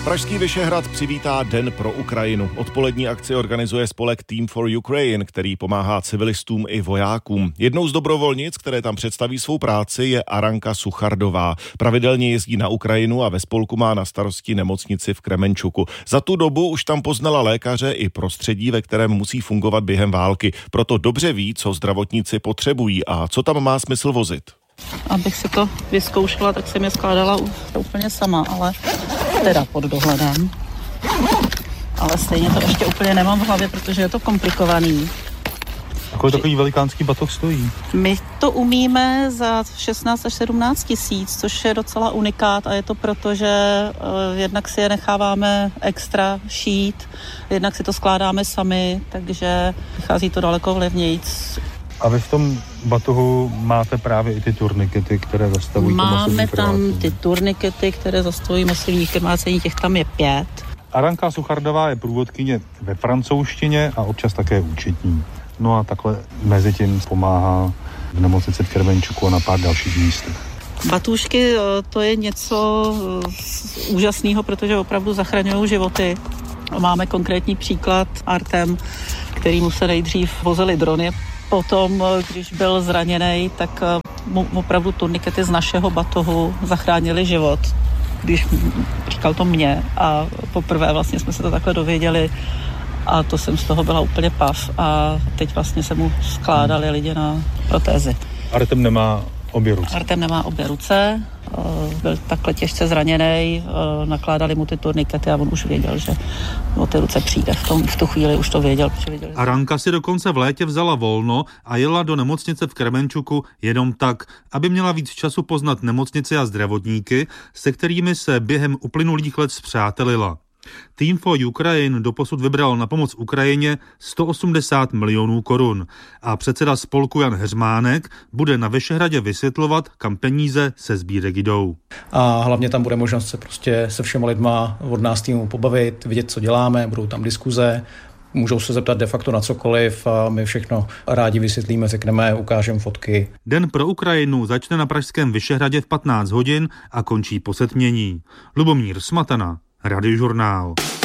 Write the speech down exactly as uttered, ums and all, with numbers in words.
Pražský Vyšehrad přivítá Den pro Ukrajinu. Odpolední akci organizuje spolek Team for Ukraine, který pomáhá civilistům i vojákům. Jednou z dobrovolnic, které tam představí svou práci, je Aranka Suchardová. Pravidelně jezdí na Ukrajinu a ve spolku má na starosti nemocnici v Kremenčuku. Za tu dobu už tam poznala lékaře i prostředí, ve kterém musí fungovat během války. Proto dobře ví, co zdravotníci potřebují a co tam má smysl vozit. Abych si to vyzkoušela, tak jsem je skládala úplně sama, ale teda pod dohledem. Ale stejně to ještě úplně nemám v hlavě, protože je to komplikovaný. Kolik takový velikánský batoh stojí? My to umíme za šestnáct až sedmnáct tisíc, což je docela unikát a je to proto, že uh, jednak si je necháváme extra šít, jednak si to skládáme sami, takže vychází to daleko levnějc. A vy v tom batohu máte právě i ty turnikety, které zastavují to masivní Máme krvácení. tam ty turnikety, které zastavují masivní krvácení, těch tam je pět. Aranka Suchardová je průvodkyně ve francouzštině a občas také účetní. No a takhle mezi tím pomáhá v nemocnici v Kremenčuku a na pár dalších místech. Batůžky, to je něco úžasného, protože opravdu zachraňují životy. Máme konkrétní příklad Artem, kterýmu se nejdřív vozily drony. Potom, když byl zraněný, tak mu opravdu turnikety z našeho batohu zachránili život. Když říkal to mě a poprvé vlastně jsme se to takhle dověděli a to jsem z toho byla úplně pav a teď vlastně se mu skládali lidi na protézy. Artem nemá obě ruce. Artem nemá obě ruce, byl takhle těžce zraněný, nakládali mu ty turnikety a on už věděl, že o ty ruce přijde. V, tom, v tu chvíli už to věděl. věděl že... Aranka si dokonce v létě vzala volno a jela do nemocnice v Kremenčuku jenom tak, aby měla víc času poznat nemocnici a zdravotníky, se kterými se během uplynulých let spřátelila. Team for Ukraine doposud vybral na pomoc Ukrajině sto osmdesát milionů korun a předseda spolku Jan Heřmánek bude na Vyšehradě vysvětlovat, kam peníze se sbírek jdou. A hlavně tam bude možnost se prostě se všema lidma od nás týmu pobavit, vidět, co děláme, budou tam diskuze, můžou se zeptat de facto na cokoliv a my všechno rádi vysvětlíme, řekneme, ukážeme fotky. Den pro Ukrajinu začne na pražském Vyšehradě v patnáct hodin a končí po setmění. Lubomír Smatana, Radiožurnál.